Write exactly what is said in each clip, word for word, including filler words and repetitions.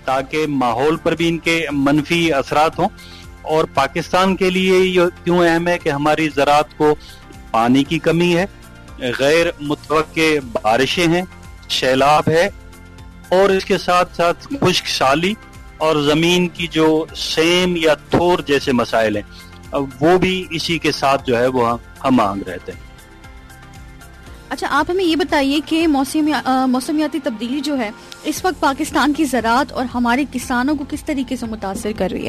تاکہ ماحول پر بھی ان کے منفی اثرات ہوں. اور پاکستان کے لیے یہ کیوں اہم ہے کہ ہماری زراعت کو پانی کی کمی ہے, غیر متوقع بارشیں ہیں, سیلاب ہے, اور اس کے ساتھ ساتھ خشک سالی اور زمین کی جو سیم یا تھور جیسے مسائل ہیں وہ بھی اسی کے ساتھ جو ہے وہ ہم آہنگ رہتے ہیں. اچھا, آپ ہمیں یہ بتائیے کہ موسمی موسمیاتی تبدیلی جو ہے اس وقت پاکستان کی زراعت اور ہمارے کسانوں کو کس طریقے سے متاثر کر رہی ہے؟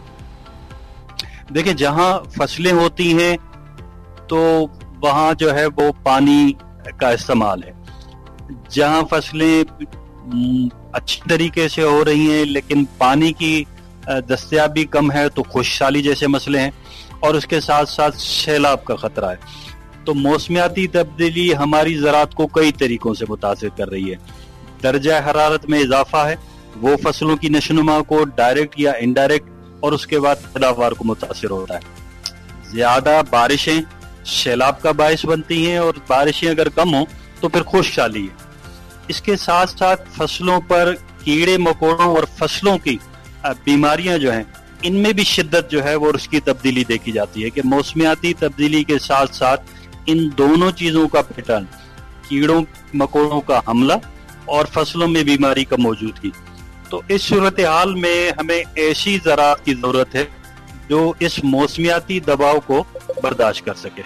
دیکھیں, جہاں فصلیں ہوتی ہیں تو وہاں جو ہے وہ پانی کا استعمال ہے. جہاں فصلیں اچھی طریقے سے ہو رہی ہیں لیکن پانی کی دستیابی کم ہے تو خشک سالی جیسے مسئلے ہیں, اور اس کے ساتھ ساتھ سیلاب کا خطرہ ہے. تو موسمیاتی تبدیلی ہماری زراعت کو کئی طریقوں سے متاثر کر رہی ہے. درجہ حرارت میں اضافہ ہے, وہ فصلوں کی نشوونما کو ڈائریکٹ یا انڈائریکٹ اور اس کے بعد پیداوار کو متاثر ہوتا ہے. زیادہ بارشیں سیلاب کا باعث بنتی ہیں, اور بارشیں اگر کم ہوں تو پھر خشک سالی ہے. اس کے ساتھ ساتھ فصلوں پر کیڑے مکوڑوں اور فصلوں کی بیماریاں جو ہیں ان میں بھی شدت جو ہے وہ اس کی تبدیلی دیکھی جاتی ہے کہ موسمیاتی تبدیلی کے ساتھ ساتھ ان دونوں چیزوں کا پیٹرن, کیڑوں مکوڑوں کا حملہ اور فصلوں میں بیماری کا موجودگی. تو اس صورتحال میں ہمیں ایسی زراعت کی ضرورت ہے جو اس موسمیاتی دباؤ کو برداشت کر سکے.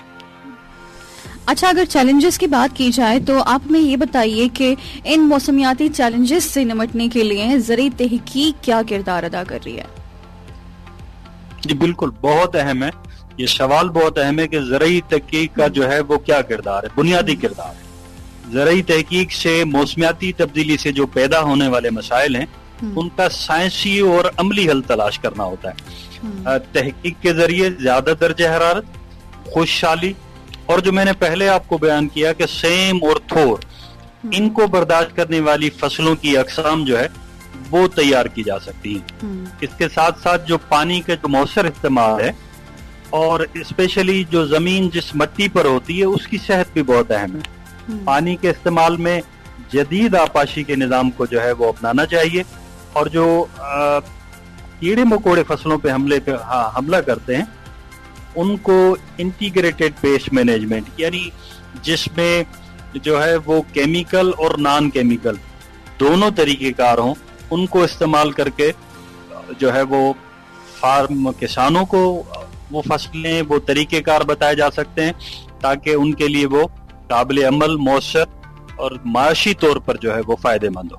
اچھا, اگر چیلنجز کی بات کی جائے تو آپ ہمیں یہ بتائیے کہ ان موسمیاتی چیلنجز سے نمٹنے کے لیے زرعی تحقیق کیا کردار ادا کر رہی ہے؟ جی بالکل, بہت اہم ہے یہ سوال, بہت اہم ہے کہ زرعی تحقیق کا جو ہے وہ کیا کردار ہے, بنیادی کردار ہے. زرعی تحقیق سے موسمیاتی تبدیلی سے جو پیدا ہونے والے مسائل ہیں ان کا سائنسی اور عملی حل تلاش کرنا ہوتا ہے. تحقیق کے ذریعے زیادہ درجہ حرارت, خشک سالی اور جو میں نے پہلے آپ کو بیان کیا کہ سیم اور تھور, ان کو برداشت کرنے والی فصلوں کی اقسام جو ہے وہ تیار کی جا سکتی ہیں. اس کے ساتھ ساتھ جو پانی کا جو مؤثر استعمال ہے اور اسپیشلی جو زمین جس مٹی پر ہوتی ہے اس کی صحت بھی بہت اہم ہے. پانی کے استعمال میں جدید آبپاشی کے نظام کو جو ہے وہ اپنانا چاہیے, اور جو کیڑے مکوڑے فصلوں پہ حملے پہ حملہ کرتے ہیں ان کو انٹیگریٹڈ پیسٹ مینجمنٹ, یعنی جس میں جو ہے وہ کیمیکل اور نان کیمیکل دونوں طریقے کار ہوں, ان کو استعمال کر کے جو ہے وہ فارم کسانوں کو وہ فصلیں وہ طریقے کار بتائے جا سکتے ہیں تاکہ ان کے لیے وہ قابل عمل, مؤثر اور معاشی طور پر جو ہے وہ فائدہ مند ہو.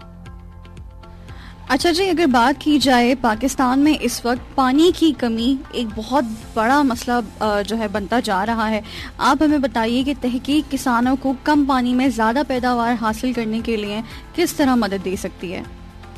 اچھا جی, اگر بات کی جائے پاکستان میں اس وقت پانی کی کمی ایک بہت بڑا مسئلہ جو ہے بنتا جا رہا ہے. آپ ہمیں بتائیے کہ تحقیق کسانوں کو کم پانی میں زیادہ پیداوار حاصل کرنے کے لیے کس طرح مدد دے سکتی ہے؟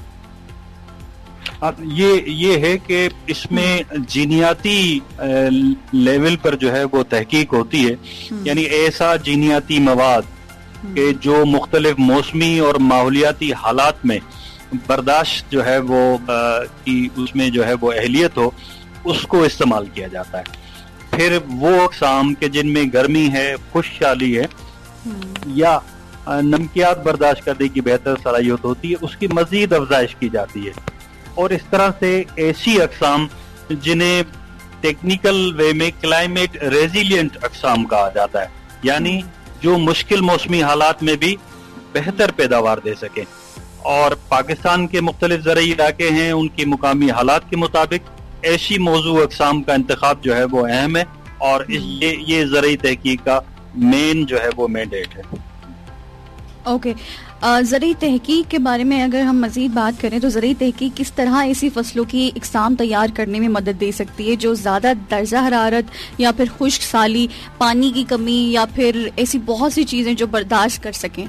یہ یہ ہے کہ اس میں جینیاتی لیول پر جو ہے وہ تحقیق ہوتی ہے, یعنی ایسا جینیاتی مواد کہ جو مختلف موسمی اور ماحولیاتی حالات میں برداشت جو ہے وہ کی اس میں جو ہے وہ اہلیت ہو, اس کو استعمال کیا جاتا ہے. پھر وہ اقسام کہ جن میں گرمی ہے, خشک سالی ہے یا نمکیات برداشت کرنے کی بہتر صلاحیت ہوتی ہے, اس کی مزید افزائش کی جاتی ہے. اور اس طرح سے ایسی اقسام جنہیں ٹیکنیکل وے میں کلائمیٹ ریزیلینٹ اقسام کہا جاتا ہے, یعنی جو مشکل موسمی حالات میں بھی بہتر پیداوار دے سکیں. اور پاکستان کے مختلف زرعی علاقے ہیں, ان کی مقامی حالات کے مطابق ایسی موضوع اقسام کا انتخاب جو ہے وہ اہم ہے, اور یہ یہ زرعی تحقیق کا مین جو ہے وہ مینڈیٹ ہے. اوکے, زرعی تحقیق کے بارے میں اگر ہم مزید بات کریں تو زرعی تحقیق کس طرح ایسی فصلوں کی اقسام تیار کرنے میں مدد دے سکتی ہے جو زیادہ درجہ حرارت یا پھر خشک سالی, پانی کی کمی یا پھر ایسی بہت سی چیزیں جو برداشت کر سکیں؟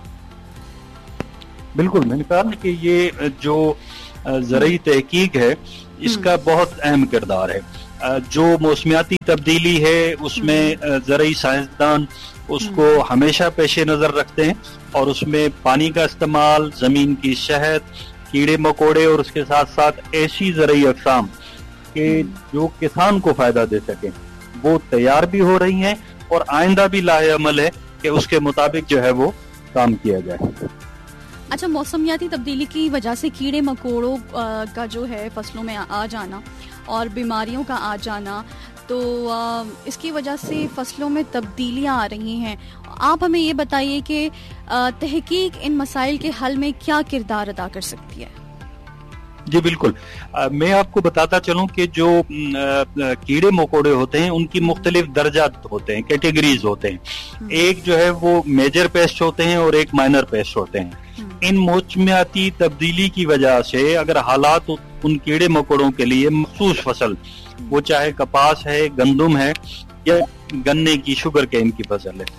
بالکل, میں نے کہا نا کہ یہ جو زرعی تحقیق ہے اس کا بہت اہم کردار ہے. جو موسمیاتی تبدیلی ہے اس میں زرعی سائنسدان اس کو ہمیشہ پیش نظر رکھتے ہیں, اور اس میں پانی کا استعمال, زمین کی صحت, کیڑے مکوڑے اور اس کے ساتھ ساتھ ایسی زرعی اقسام کہ جو کسان کو فائدہ دے سکیں وہ تیار بھی ہو رہی ہیں, اور آئندہ بھی لاہے عمل ہے کہ اس کے مطابق جو ہے وہ کام کیا جائے. اچھا، موسمیاتی تبدیلی کی وجہ سے کیڑے مکوڑوں کا جو ہے فصلوں میں آ جانا اور بیماریوں کا آ جانا، تو اس کی وجہ سے فصلوں میں تبدیلیاں آ رہی ہیں. آپ ہمیں یہ بتائیے کہ تحقیق ان مسائل کے حل میں کیا کردار ادا کر سکتی ہے؟ جی بالکل، میں آپ کو بتاتا چلوں کہ جو کیڑے مکوڑے ہوتے ہیں ان کی مختلف درجات ہوتے ہیں، کیٹیگریز ہوتے ہیں. ایک جو ہے وہ میجر پیسٹ ہوتے ہیں اور ایک مائنر پیسٹ ہوتے ہیں. ان موسمیاتی تبدیلی کی وجہ سے اگر حالات ان کیڑے مکوڑوں کے لیے مخصوص فصل، وہ چاہے کپاس ہے، گندم ہے یا گنے کی شوگر کین کی فصل ہے،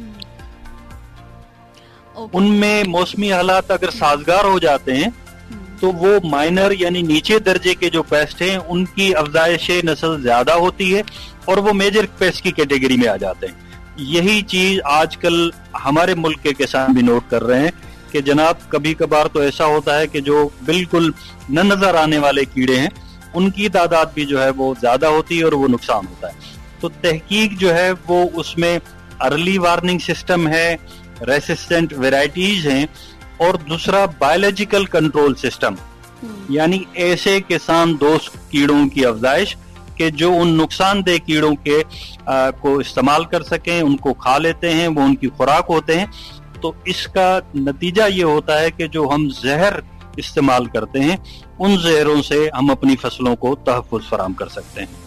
ان میں موسمی حالات اگر سازگار ہو جاتے ہیں تو وہ مائنر یعنی نیچے درجے کے جو پیسٹ ہیں ان کی افزائش نسل زیادہ ہوتی ہے اور وہ میجر پیسٹ کی کیٹیگری میں آ جاتے ہیں. یہی چیز آج کل ہمارے ملک کے کسان بھی نوٹ کر رہے ہیں کہ جناب کبھی کبھار تو ایسا ہوتا ہے کہ جو بالکل نہ نظر آنے والے کیڑے ہیں ان کی تعداد بھی جو ہے وہ زیادہ ہوتی ہے اور وہ نقصان ہوتا ہے. تو تحقیق جو ہے وہ اس میں ارلی وارننگ سسٹم ہے، ریسسٹنٹ ویرائٹیز ہیں، اور دوسرا بایولوجیکل کنٹرول سسٹم، یعنی ایسے کسان دوست کیڑوں کی افزائش کہ جو ان نقصان دہ کیڑوں کے کو استعمال کر سکیں، ان کو کھا لیتے ہیں، وہ ان کی خوراک ہوتے ہیں. تو اس کا نتیجہ یہ ہوتا ہے کہ جو ہم زہر استعمال کرتے ہیں ان زہروں سے ہم اپنی فصلوں کو تحفظ فراہم کر سکتے ہیں.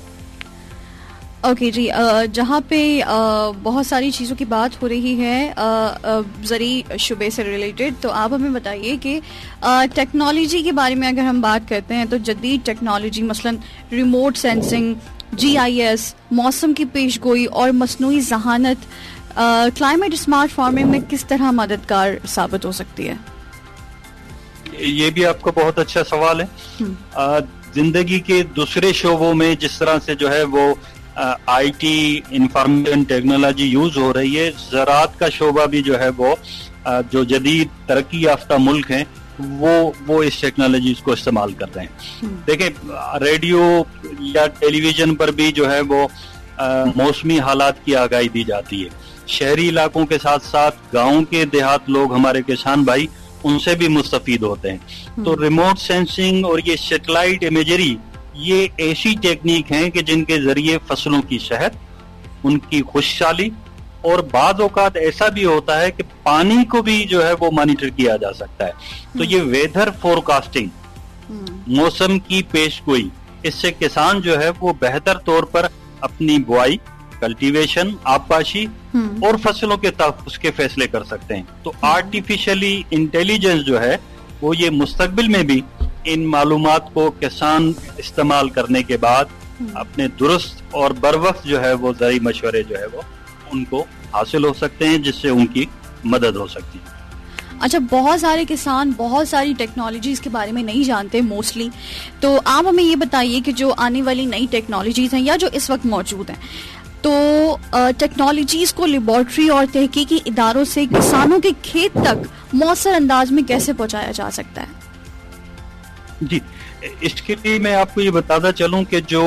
اوکے جی، جہاں پہ بہت ساری چیزوں کی بات ہو رہی ہے زرعی شعبے سے ریلیٹڈ، تو آپ ہمیں بتائیے کہ ٹیکنالوجی کے بارے میں اگر ہم بات کرتے ہیں تو جدید ٹیکنالوجی مثلاً remote sensing, G I S, موسم کی پیش گوئی اور مصنوعی ذہانت کلائمیٹ اسمارٹ فارمنگ میں کس طرح مددگار ثابت ہو سکتی ہے؟ یہ بھی آپ کا بہت اچھا سوال ہے. زندگی کے دوسرے شعبوں میں جس طرح سے جو ہے وہ I T information technology use ہو رہی ہے، زراعت کا شعبہ بھی جو ہے وہ جو جدید ترقی یافتہ ملک ہیں وہ وہ اس ٹیکنالوجیز کو استعمال کر رہے ہیں. دیکھیں ریڈیو یا ٹیلی ویژن پر بھی جو ہے وہ موسمی حالات کی آگاہی دی جاتی ہے. شہری علاقوں کے ساتھ ساتھ گاؤں کے دیہات لوگ، ہمارے کسان بھائی، ان سے بھی مستفید ہوتے ہیں. تو ریموٹ سینسنگ اور یہ سیٹلائٹ امیجری یہ ایسی ٹیکنیک ہیں کہ جن کے ذریعے فصلوں کی صحت، ان کی خشکسالی، اور بعض اوقات ایسا بھی ہوتا ہے کہ پانی کو بھی جو ہے وہ مانیٹر کیا جا سکتا ہے. تو یہ ویدر فورکاسٹنگ، موسم کی پیش گوئی، اس سے کسان جو ہے وہ بہتر طور پر اپنی بوائی، کلٹیویشن، آبپاشی اور فصلوں کے تحفظ کے فیصلے کر سکتے ہیں. تو آرٹیفیشلی انٹیلیجنس جو ہے وہ یہ مستقبل میں بھی ان معلومات کو کسان استعمال کرنے کے بعد اپنے درست اور بروقت جو ہے وہ زرعی مشورے جو ہے وہ ان کو حاصل ہو سکتے ہیں، جس سے ان کی مدد ہو سکتی ہے. اچھا، بہت سارے کسان بہت ساری ٹیکنالوجیز کے بارے میں نہیں جانتے موسٹلی، تو آپ ہمیں یہ بتائیے کہ جو آنے والی نئی ٹیکنالوجیز ہیں یا جو اس وقت موجود ہیں، تو ٹیکنالوجیز کو لیبارٹری اور تحقیقی اداروں سے کسانوں کے کھیت تک مؤثر انداز میں کیسے پہنچایا جا سکتا ہے؟ جی، اس کے لیے میں آپ کو یہ بتاتا چلوں کہ جو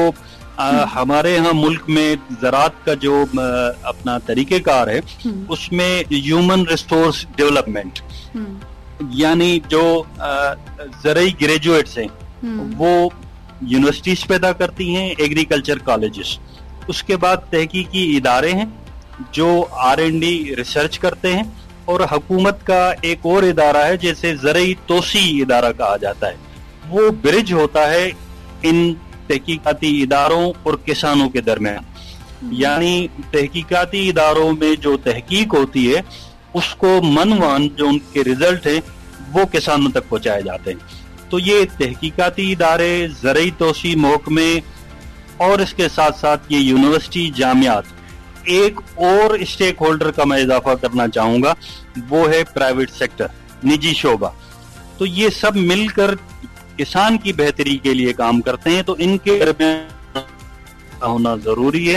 ہمارے ہاں ملک میں زراعت کا جو اپنا طریقہ کار ہے اس میں ہیومن ریسورس ڈیولپمنٹ، یعنی جو زرعی گریجویٹس ہیں وہ یونیورسٹیز پیدا کرتی ہیں، ایگریکلچر کالجز. اس کے بعد تحقیقی ادارے ہیں جو آر این ڈی ریسرچ کرتے ہیں، اور حکومت کا ایک اور ادارہ ہے جیسے زرعی توسیع ادارہ کہا جاتا ہے. وہ برج ہوتا ہے ان تحقیقاتی اداروں اور کسانوں کے درمیان. یعنی تحقیقاتی اداروں میں جو تحقیق ہوتی ہے اس کو منوان جو ان کے ریزلٹ ہیں وہ کسانوں تک پہنچائے جاتے ہیں. تو یہ تحقیقاتی ادارے، زرعی توسیع محکمے اور اس کے ساتھ ساتھ یہ یونیورسٹی، جامعات. ایک اور اسٹیک ہولڈر کا میں اضافہ کرنا چاہوں گا، وہ ہے پرائیویٹ سیکٹر، نجی شعبہ. تو یہ سب مل کر کسان کی بہتری کے لیے کام کرتے ہیں. تو ان کے درمیان ہونا ضروری ہے.